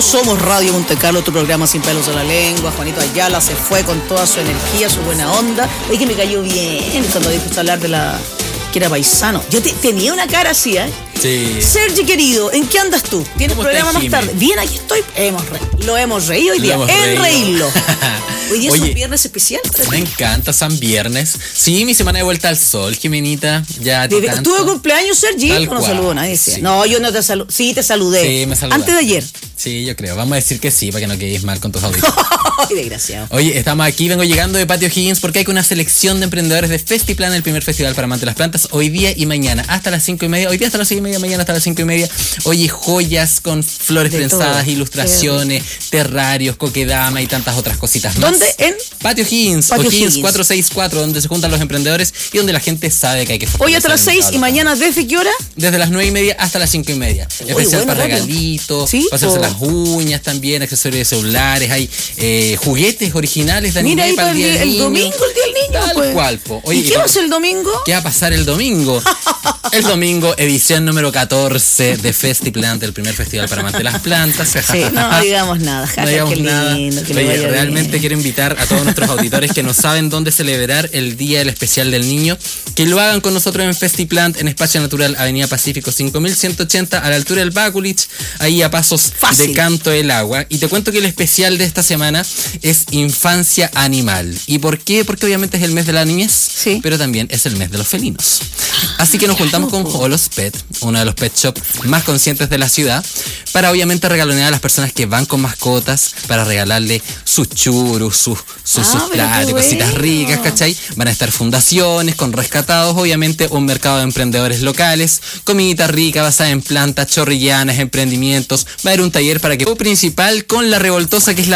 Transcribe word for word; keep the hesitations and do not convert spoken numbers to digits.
Somos Radio Monte Carlo, tu programa sin pelos en la lengua. Juanito Ayala se fue con toda su energía, su buena onda. Oye, que me cayó bien cuando dijo hablar de la... que era paisano. Yo te, tenía una cara así, ¿eh? Sí. Sergi, querido, ¿en qué andas tú? ¿Tienes programa más tarde? Bien, aquí estoy. Hemos re... Lo hemos reído hoy día. En reírlo. Hoy día Oye, es un viernes especial. Me encanta, San Viernes. Sí, mi semana de vuelta al sol, Jimenita. Ya te canto. ¿Tuve cumpleaños, Sergi? Tal no cual. saludó a nadie. Sí. No, yo no te saludé. Sí, te saludé. Sí, me saludé. Antes de ayer. Sí, yo creo. Vamos a decir que sí, para que no quedéis mal con tus auditores. Ay, desgraciado. Oye, estamos aquí, vengo llegando de Patio Higgins porque hay una selección de emprendedores de Festiplan, el primer festival para amantes de las plantas, hoy día y mañana, hasta las cinco y media. Hoy día hasta las seis y media, mañana hasta las cinco y media. Oye, joyas con flores de prensadas, todo. Ilustraciones, sí. Terrarios, coquedama y tantas otras cositas más. ¿Dónde? En Patio Higgins, Patio o Higgins Higgins cuatrocientos sesenta y cuatro, donde se juntan los emprendedores y donde la gente sabe que hay que... Hoy hasta las seis y mañana, ¿desde qué hora? Desde las nueve y media hasta las cinco y media. Uy, especial bueno, para regalitos, ¿sí? Para hacerse oh. las uñas también, accesorios de celulares, hay eh, juguetes originales de anime. Mira ahí para el, día del el domingo, el día del niño. Tal pues. cual, po. Oye, ¿Y qué va a ser el domingo? ¿Qué va a pasar el domingo? El domingo, edición número catorce de Festiplan, el primer festival para amantes de las plantas. Sí, no digamos nada. No digamos nada. Lindo, Oye, realmente bien. Quiero invitar a todos nuestros auditores que no saben dónde celebrar el Día del Especial del Niño, que lo hagan con nosotros en Festiplan, en Espacio Natural, Avenida Pacífico cinco mil ciento ochenta, a la altura del Bakulich, ahí a pasos Fácil. de Canto del Agua. Y te cuento que el especial de esta semana es Infancia Animal. ¿Y por qué? Porque obviamente es el mes de la niñez, sí. pero también es el mes de los felinos. Así que nos juntamos con Holos Pet, uno de los pet shops más conscientes de la ciudad, para obviamente regalonear a las personas que van con mascotas, para regalarle sus churros, sus, sus, ah, sus platos, bueno. cositas ricas, ¿cachai? Van a estar fundaciones con rescatados, obviamente un mercado de emprendedores locales, comidita rica basada en plantas chorrillanas, emprendimientos. Va a haber un taller para que principal con la revoltosa, que es la